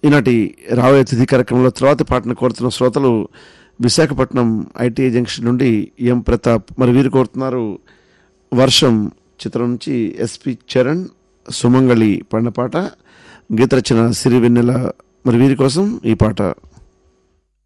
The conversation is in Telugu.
ఈనాటి రాబోయే తిథి కార్యక్రమంలో తర్వాతి పాటను కోరుతున్న శ్రోతలు విశాఖపట్నం ఐటీఐ జంక్షన్ నుండి ఎం ప్రతాప్. మరి వీరు కోరుతున్నారు వర్షం చిత్రం నుంచి ఎస్పి చరణ్ సుమంగళి పాడిన పాట, గీత రచన సిరివెన్నెల. మరి వీరి కోసం ఈ పాట.